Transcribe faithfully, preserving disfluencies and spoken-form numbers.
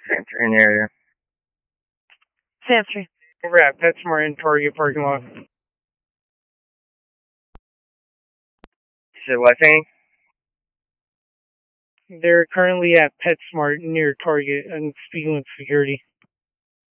Center in the area. Samson. Over at PetSmart in Target parking lot. So what thing? They're currently at PetSmart near Target and speaking with security.